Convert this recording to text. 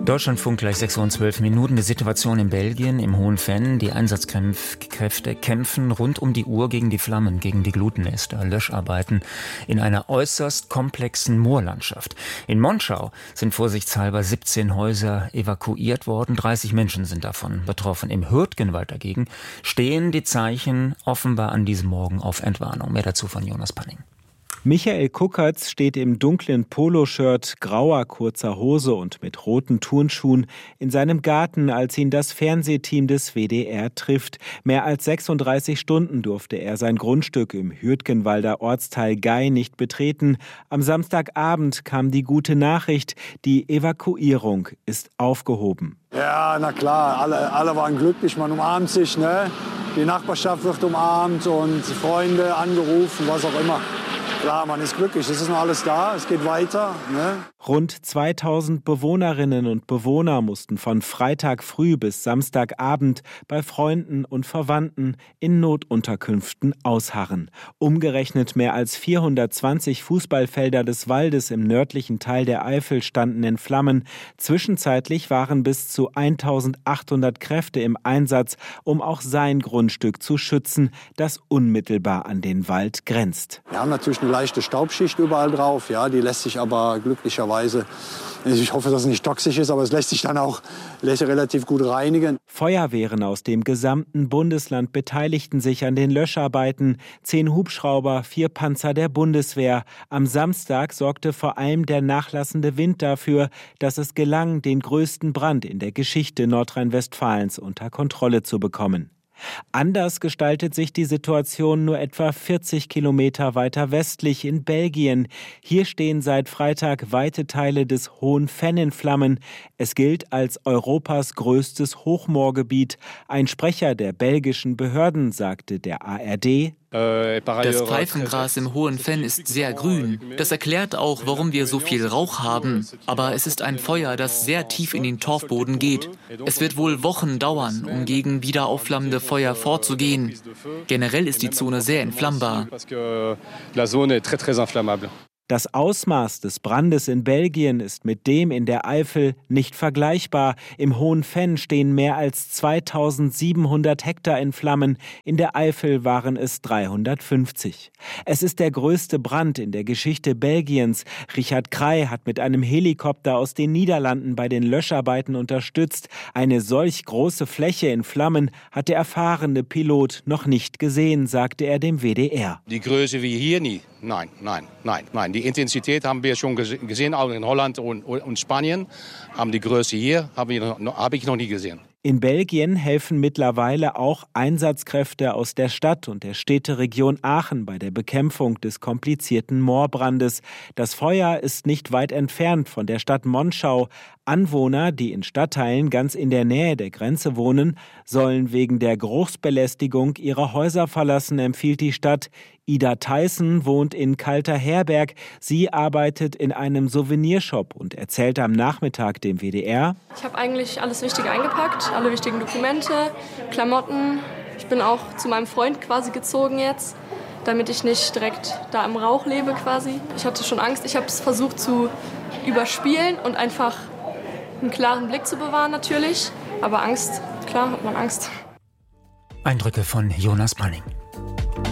Deutschlandfunk gleich 6:12 Die Situation in Belgien, im Hohen Venn. Die Einsatzkräfte kämpfen rund um die Uhr gegen die Flammen, gegen die Glutnester, Löscharbeiten in einer äußerst komplexen Moorlandschaft. In Monschau sind vorsichtshalber 17 Häuser evakuiert worden. 30 Menschen sind davon betroffen. Im Hürtgenwald dagegen stehen die Zeichen offenbar an diesem Morgen auf Entwarnung. Mehr dazu von Jonas Panning. Michael Kuckertz steht im dunklen Poloshirt, grauer kurzer Hose und mit roten Turnschuhen in seinem Garten, als ihn das Fernsehteam des WDR trifft. Mehr als 36 Stunden durfte er sein Grundstück im Hürtgenwalder Ortsteil Gey nicht betreten. Am Samstagabend kam die gute Nachricht, die Evakuierung ist aufgehoben. Ja, na klar, alle waren glücklich, man umarmt sich, ne? Die Nachbarschaft wird umarmt und Freunde angerufen, was auch immer. Klar, man ist glücklich, es ist noch alles da, es geht weiter. Ne? Rund 2000 Bewohnerinnen und Bewohner mussten von Freitag früh bis Samstagabend bei Freunden und Verwandten in Notunterkünften ausharren. Umgerechnet mehr als 420 Fußballfelder des Waldes im nördlichen Teil der Eifel standen in Flammen. Zwischenzeitlich waren bis zu 1800 Kräfte im Einsatz, um auch sein Grundstück zu schützen, das unmittelbar an den Wald grenzt. Wir haben natürlich eine leichte Staubschicht überall drauf, ja, die lässt sich aber glücklicherweise, ich hoffe, dass es nicht toxisch ist, aber es lässt sich dann auch relativ gut reinigen. Feuerwehren aus dem gesamten Bundesland beteiligten sich an den Löscharbeiten. 10 Hubschrauber, 4 Panzer der Bundeswehr. Am Samstag sorgte vor allem der nachlassende Wind dafür, dass es gelang, den größten Brand in der Geschichte Nordrhein-Westfalens unter Kontrolle zu bekommen. Anders gestaltet sich die Situation nur etwa 40 Kilometer weiter westlich in Belgien. Hier stehen seit Freitag weite Teile des Hohen Venn in Flammen. Es gilt als Europas größtes Hochmoorgebiet. Ein Sprecher der belgischen Behörden sagte der ARD: Das Pfeifengras im Hohen Venn ist sehr grün. Das erklärt auch, warum wir so viel Rauch haben. Aber es ist ein Feuer, das sehr tief in den Torfboden geht. Es wird wohl Wochen dauern, um gegen wieder aufflammende Feuer vorzugehen. Generell ist die Zone sehr entflammbar. Das Ausmaß des Brandes in Belgien ist mit dem in der Eifel nicht vergleichbar. Im Hohen Venn stehen mehr als 2700 Hektar in Flammen. In der Eifel waren es 350. Es ist der größte Brand in der Geschichte Belgiens. Richard Krey hat mit einem Helikopter aus den Niederlanden bei den Löscharbeiten unterstützt. Eine solch große Fläche in Flammen hat der erfahrene Pilot noch nicht gesehen, sagte er dem WDR. Die Größe wie hier nie. Nein. Die Intensität haben wir schon gesehen, auch in Holland und Spanien. Aber die Größe hier habe ich noch nie gesehen. In Belgien helfen mittlerweile auch Einsatzkräfte aus der Stadt und der Städteregion Aachen bei der Bekämpfung des komplizierten Moorbrandes. Das Feuer ist nicht weit entfernt von der Stadt Monschau. Anwohner, die in Stadtteilen ganz in der Nähe der Grenze wohnen, sollen wegen der Geruchsbelästigung ihre Häuser verlassen, empfiehlt die Stadt. Ida Theissen wohnt in Kalterherberg. Sie arbeitet in einem Souvenirshop und erzählt am Nachmittag dem WDR: Ich habe eigentlich alles Wichtige eingepackt, alle wichtigen Dokumente, Klamotten. Ich bin auch zu meinem Freund quasi gezogen jetzt, damit ich nicht direkt da im Rauch lebe quasi. Ich hatte schon Angst, ich habe es versucht zu überspielen und einfach einen klaren Blick zu bewahren natürlich. Aber Angst, klar hat man Angst. Eindrücke von Jonas Panning.